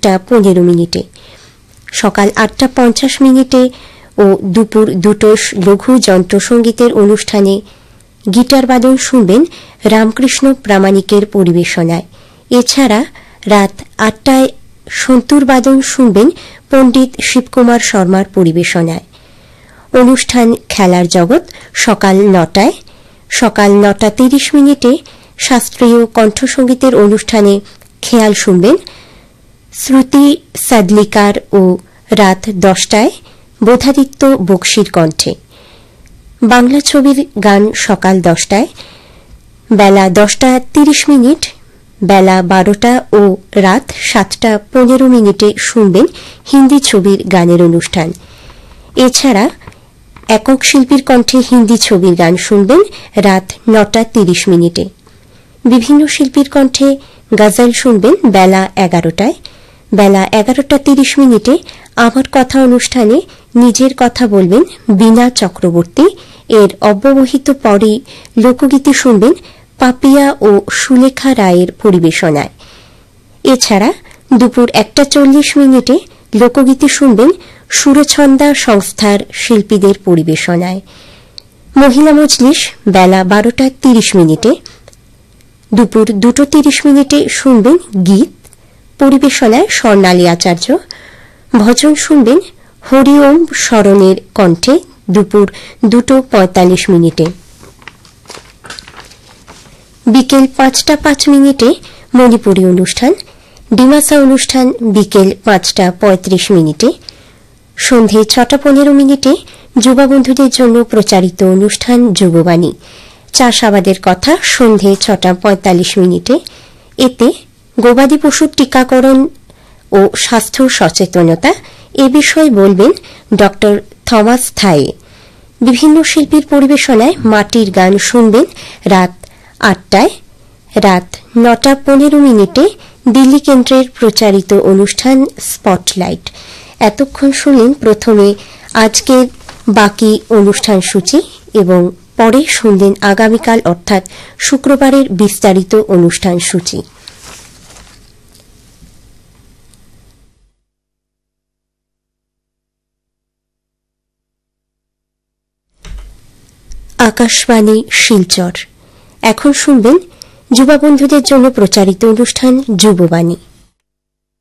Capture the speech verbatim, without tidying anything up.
আটটা পনেরো মিনিটে। সকাল আটটা পঞ্চাশ মিনিটে ও দুপুর দুটো লঘু যন্ত্রসঙ্গীতের অনুষ্ঠানে গিটার বাদন শুনবেন রামকৃষ্ণ প্রামাণিকের পরিবেশনায়। এছাড়া রাত আটটায় সন্তুর বাদন শুনবেন পণ্ডিত শিবকুমার শর্মার পরিবেশনায়। অনুষ্ঠান খেলার জগৎ সকাল নটায়। সকাল নটা তিরিশ মিনিটে শাস্ত্রীয় কণ্ঠসঙ্গীতের অনুষ্ঠানে খেয়াল শুনবেন শ্রুতি সাদলিকার ও রাত দশটায় বোধাদিত্য বক্সির কণ্ঠে। বাংলা ছবির গান সকাল দশটায়। বেলা দশটা তিরিশ মিনিট, বেলা বারোটা ও রাত সাতটা পনেরো মিনিটে শুনবেন হিন্দি ছবির গানের অনুষ্ঠান। এছাড়া একক শিল্পীর কণ্ঠে হিন্দি ছবির গান শুনবেন রাত নটা তিরিশ মিনিটে। বিভিন্ন শিল্পীর কণ্ঠে গজল শুনবেন বেলা এগারোটায়। বেলা এগারোটা তিরিশ মিনিটে আমার কথা অনুষ্ঠানে নিজের কথা বলবেন বীণা চক্রবর্তী। এর অব্যবহিত পরেই লোকগীতি শুনবেন পাপিয়া ও সুলেখা রায়ের পরিবেশনায়। এছাড়া দুপুর একটা চল্লিশ মিনিটে লোকগীতি শুনবেন সুরছন্দা সংস্থার শিল্পীদের পরিবেশনায়। মহিলা মজলিস বেলা বারোটা তিরিশ মিনিটে। দুপুর দুটো তিরিশ মিনিটে শুনবেন গীত, পরিবেশনায় স্বর্ণালী আচার্য। ভজন শুনবেন হরিওম স্মরণের কণ্ঠে দুপুর দুটো পঁয়তাল্লিশ মিনিটে। বিকেল পাঁচটা পাঁচ মিনিটে মণিপুরী অনুষ্ঠান। ডিমাসা অনুষ্ঠান বিকেল পাঁচটা পঁয়ত্রিশ মিনিটে। সন্ধে ছটা পনেরো মিনিটে যুববন্ধুদের জন্য প্রচারিত অনুষ্ঠান যুববাণী। চাষাবাদের কথা সন্ধে ছটা পঁয়তাল্লিশ মিনিটে। এতে গবাদি পশুর টিকাকরণ ও স্বাস্থ্য সচেতনতা এ বিষয়ে বলবেন ড থমাস থায়ে। বিভিন্ন শিল্পীর পরিবেশনায় মাটির গান শুনবেন রাত আটটায়। রাত নটা পনেরো মিনিটে দিল্লি কেন্দ্রের প্রচারিত অনুষ্ঠান স্পটলাইট। এতক্ষণ শুনলেন প্রথমে আজকের বাকি অনুষ্ঠান সূচি এবং পরে শুনলেন আগামীকাল অর্থাৎ শুক্রবারের বিস্তারিত অনুষ্ঠান সূচি। আকাশবাণী শিলচর। এখন শুনবেন যুববন্ধুদের জন্য প্রচারিত অনুষ্ঠান যুববাণী।